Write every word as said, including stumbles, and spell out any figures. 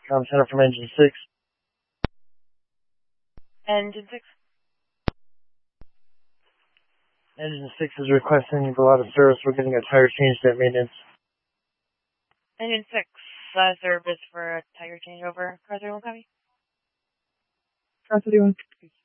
Com Center from Engine six. Engine six. Engine six is requesting a lot of service. We're getting a tire changed at maintenance. Engine six, uh, service for a tire changeover. Car thirty-one copy. Car thirty-one.